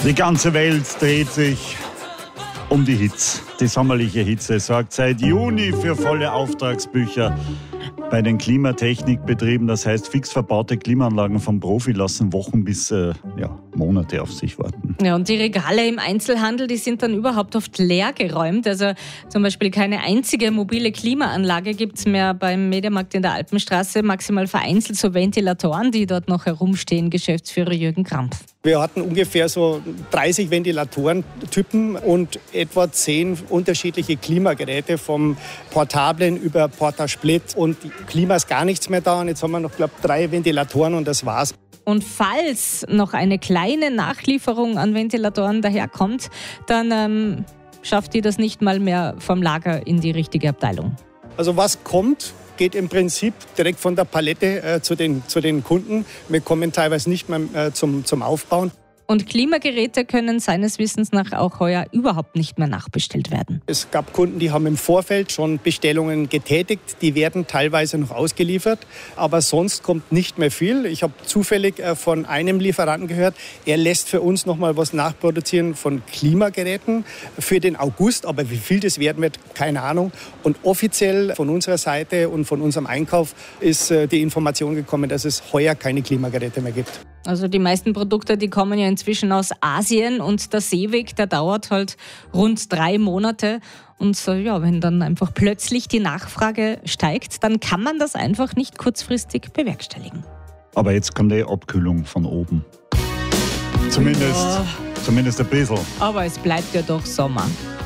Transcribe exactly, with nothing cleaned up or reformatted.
Die ganze Welt dreht sich um die Hitze. Die sommerliche Hitze sorgt seit Juni für volle Auftragsbücher bei den Klimatechnikbetrieben. Das heißt, fix verbaute Klimaanlagen vom Profi lassen Wochen bis äh, ja, Monate auf sich warten. Ja, und die Regale im Einzelhandel, die sind dann überhaupt oft leer geräumt. Also zum Beispiel keine einzige mobile Klimaanlage gibt es mehr beim Mediamarkt in der Alpenstraße. Maximal vereinzelt so Ventilatoren, die dort noch herumstehen. Geschäftsführer Jürgen Krampf. Wir hatten ungefähr so dreißig Ventilatorentypen und etwa zehn unterschiedliche Klimageräte, vom Portablen über Portasplit, und Klima ist gar nichts mehr da. Und jetzt haben wir noch, glaube ich, drei Ventilatoren und das war's. Und falls noch eine kleine Nachlieferung an Ventilatoren daherkommt, dann ähm, schafft die das nicht mal mehr vom Lager in die richtige Abteilung. Also was kommt, geht im Prinzip direkt von der Palette äh, zu, den, zu den Kunden. Wir kommen teilweise nicht mehr äh, zum, zum Aufbauen. Und Klimageräte können seines Wissens nach auch heuer überhaupt nicht mehr nachbestellt werden. Es gab Kunden, die haben im Vorfeld schon Bestellungen getätigt. Die werden teilweise noch ausgeliefert. Aber sonst kommt nicht mehr viel. Ich habe zufällig von einem Lieferanten gehört, er lässt für uns noch mal was nachproduzieren von Klimageräten für den August. Aber wie viel das werden wird, keine Ahnung. Und offiziell von unserer Seite und von unserem Einkauf ist die Information gekommen, dass es heuer keine Klimageräte mehr gibt. Also die meisten Produkte, die kommen ja inzwischen aus Asien, und der Seeweg, der dauert halt rund drei Monate. Und so, ja, wenn dann einfach plötzlich die Nachfrage steigt, dann kann man das einfach nicht kurzfristig bewerkstelligen. Aber jetzt kommt die Abkühlung von oben. Zumindest, ja. zumindest ein bisschen. Aber es bleibt ja doch Sommer.